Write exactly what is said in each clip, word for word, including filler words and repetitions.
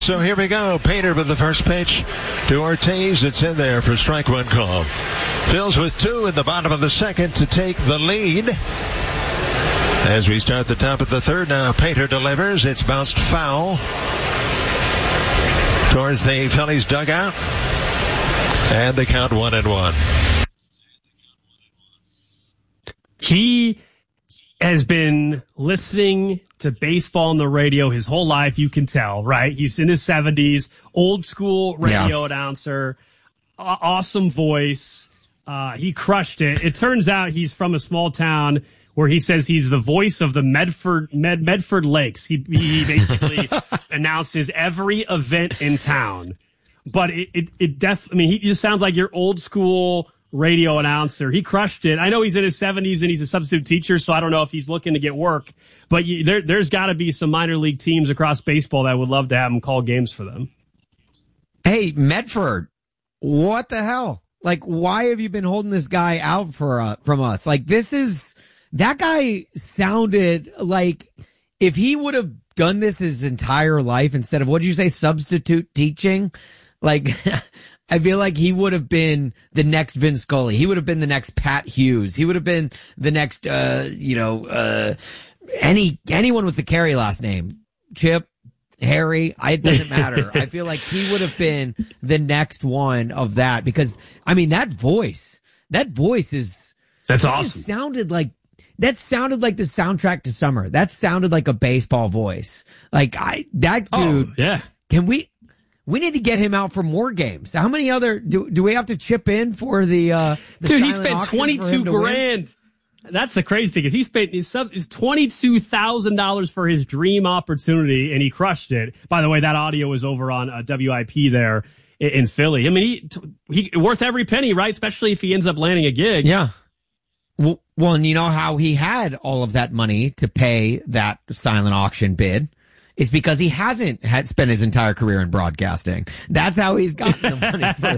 So here we go. Painter with the first pitch to Ortiz. It's in there for strike one call. Phils with two in the bottom of the second to take the lead. As we start the top of the third now, Painter delivers. It's bounced foul towards the Phillies dugout. And the count one and one. He has been listening to baseball on the radio his whole life, you can tell, right? He's in his seventies, old school radio yeah. announcer, a- awesome voice. Uh, he crushed it. It turns out he's from a small town where he says he's the voice of the Medford Med, Medford Lakes. He, he basically announces every event in town. But it, it, it def, I mean, he just sounds like your old school radio announcer. He crushed it. I know he's in his seventies and he's a substitute teacher, so I don't know if he's looking to get work. But you, there, there's got to be some minor league teams across baseball that would love to have him call games for them. Hey, Medford, what the hell? Like, why have you been holding this guy out for uh, from us? Like, this is that guy sounded like if he would have done this his entire life instead of what did you say, substitute teaching? Like. I feel like he would have been the next Vin Scully. He would have been the next Pat Hughes. He would have been the next, uh, you know, uh, any, anyone with the Carey last name. Chip, Harry, I, it doesn't matter. I feel like he would have been the next one of that because, I mean, that voice, that voice is. That's awesome. Sounded like, that sounded like the soundtrack to summer. That sounded like a baseball voice. Like, I, that dude. Oh, yeah. Can we. We need to get him out for more games. How many other do do we have to chip in for the? Uh, the Dude, he spent twenty-two grand. Win? That's the crazy thing is he spent his sub is twenty-two thousand dollars for his dream opportunity, and he crushed it. By the way, that audio was over on uh, W I P there in, in Philly. I mean, he he worth every penny, right? Especially if he ends up landing a gig. Yeah. Well, well, and you know how he had all of that money to pay that silent auction bid. Is because he hasn't had spent his entire career in broadcasting. That's how he's gotten the money for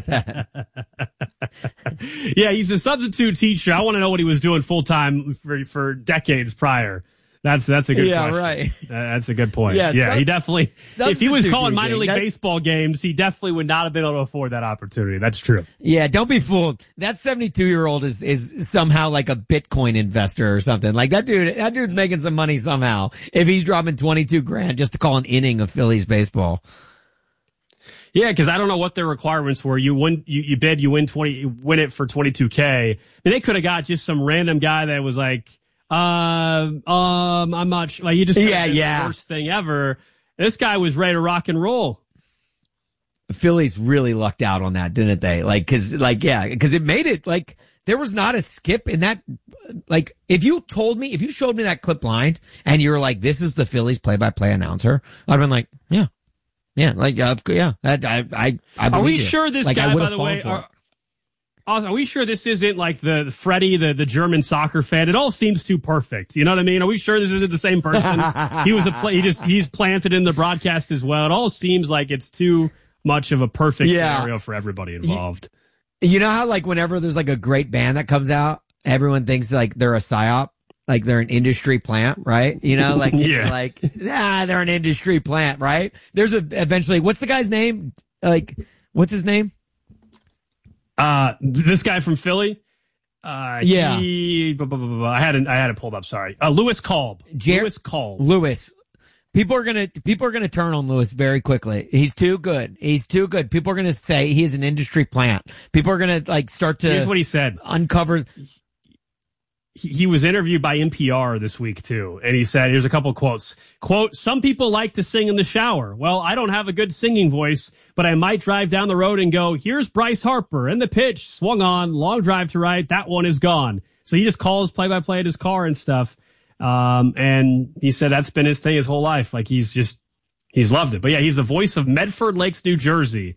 that. Yeah, he's a substitute teacher. I want to know what he was doing full time for for decades prior. That's that's a good yeah, question. right. Uh, that's a good point. Yeah, yeah sub- he definitely. If he was calling minor league that, baseball games, he definitely would not have been able to afford that opportunity. That's true. Yeah, don't be fooled. That seventy-two year old is is somehow like a Bitcoin investor or something. Like that dude. That dude's making some money somehow. If he's dropping twenty-two grand just to call an inning of Phillies baseball. Yeah, because I don't know what their requirements were. You win, you, you bid, you win twenty, you win it for twenty-two K. I mean, they could have got just some random guy that was like. Uh, um, I'm not sure. Like, he just yeah, yeah. the worst thing ever. This guy was ready to rock and roll. The Phillies really lucked out on that, didn't they? Like, cause, like, yeah, cause it made it, like, there was not a skip in that. Like, if you told me, if you showed me that clip blind and you were like, this is the Phillies play-by-play announcer, I'd have been like, yeah, yeah, like, uh, yeah, I, I, I, I Are we you. sure this like, guy, by the way, are, Also, are we sure this isn't like the, the Freddie, the, the German soccer fan? It all seems too perfect. You know what I mean? Are we sure this isn't the same person? He was a play, he just, he's planted in the broadcast as well. It all seems like it's too much of a perfect yeah. scenario for everybody involved. You, you know how like whenever there's like a great band that comes out, everyone thinks like they're a psyop? Like they're an industry plant, right? You know, like, yeah. like, ah, they're an industry plant, right? There's a, eventually, what's the guy's name? Like, what's his name? Uh, this guy from Philly. Uh, yeah. He, blah, blah, blah, blah. I had it, I had it pulled up. Sorry. Uh, Lewis Kolb. Jer- Lewis Kolb. Lewis. People are gonna, people are gonna turn on Lewis very quickly. He's too good. He's too good. People are gonna say he's an industry plant. People are gonna like start to. Here's what he said. Uncover. He, he was interviewed by N P R this week too, and he said, here's a couple quotes. Quote, some people like to sing in the shower. Well, I don't have a good singing voice, but I might drive down the road and go, here's Bryce Harper, and the pitch, swung on, long drive to right, that one is gone. So he just calls play-by-play at his car and stuff. Um, and he said that's been his thing his whole life. Like he's just, he's loved it. But yeah, he's the voice of Medford Lakes, New Jersey.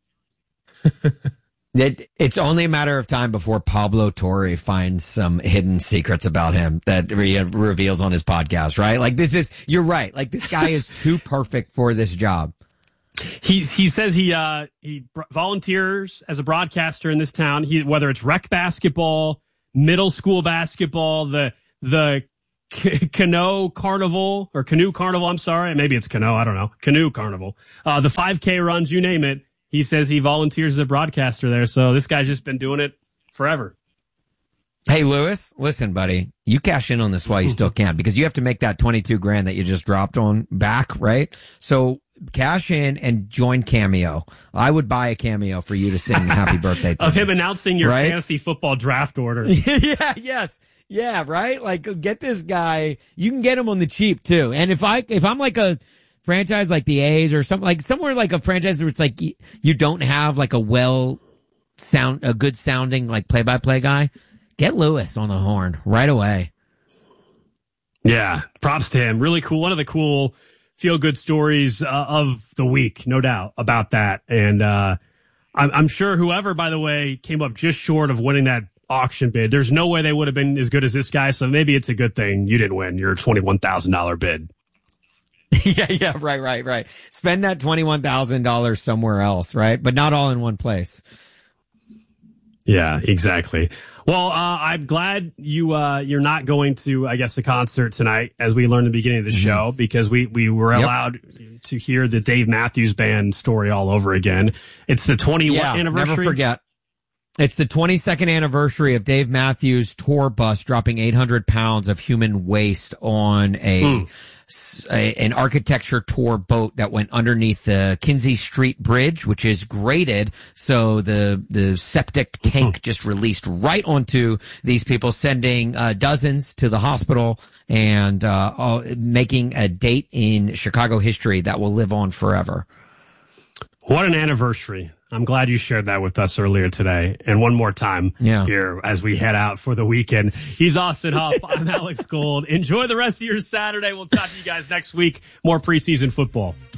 It, it's only a matter of time before Pablo Torre finds some hidden secrets about him that he reveals on his podcast, right? Like this is, you're right. Like this guy is too perfect for this job. He he says he uh he volunteers as a broadcaster in this town. He whether it's rec basketball, middle school basketball, the the C- Canoe Carnival or Canoe Carnival. I'm sorry. Maybe it's Canoe. I don't know. Canoe Carnival. Uh, the five K runs, you name it. He says he volunteers as a broadcaster there. So this guy's just been doing it forever. Hey, Lewis, listen, buddy, you cash in on this while you still can, because you have to make that twenty-two grand that you just dropped on back, right? So cash in and join Cameo. I would buy a Cameo for you to sing happy birthday to of me. him announcing your right? fantasy football draft order. yeah, yes. Yeah, right? Like, get this guy. You can get him on the cheap, too. And if I, if I'm like a franchise like the A's or something, like somewhere like a franchise where it's like you, you don't have like a well sound, a good sounding like play-by-play guy, get Lewis on the horn right away. Yeah, props to him. Really cool. One of the cool feel-good stories uh, of the week, no doubt about that. And uh, I'm, I'm sure whoever, by the way, came up just short of winning that auction bid, there's no way they would have been as good as this guy. So maybe it's a good thing you didn't win your twenty-one thousand dollars bid. yeah, yeah, right, right, right. Spend that twenty-one thousand dollars somewhere else, right? But not all in one place. Yeah, exactly. Well, uh, I'm glad you, uh, you're not going to, I guess, a concert tonight, as we learned at the beginning of the mm-hmm. show, because we, we were yep. allowed to hear the Dave Matthews Band story all over again. It's the twentieth yeah, anniversary. Never forget. It's the twenty-second anniversary of Dave Matthews' tour bus dropping eight hundred pounds of human waste on a, mm. a an architecture tour boat that went underneath the Kinsey Street Bridge, which is graded, so the the septic tank mm. just released right onto these people, sending uh, dozens to the hospital and uh, uh, making a date in Chicago history that will live on forever. What an anniversary. I'm glad you shared that with us earlier today. And one more time yeah. here as we head out for the weekend. He's Austin Huff. I'm Alex Gold. Enjoy the rest of your Saturday. We'll talk to you guys next week. More preseason football.